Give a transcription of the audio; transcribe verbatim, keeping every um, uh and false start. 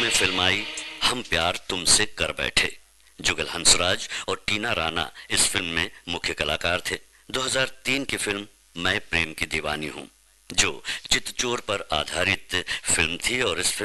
में फिल्म आई हम प्यार तुमसे कर बैठे। जुगल हंसराज और टीना राणा इस फिल्म में मुख्य कलाकार थे। दो हज़ार तीन की फिल्म मैं प्रेम की दीवानी हूँ, जो चितचोर पर आधारित फिल्म थी और इस फिल्म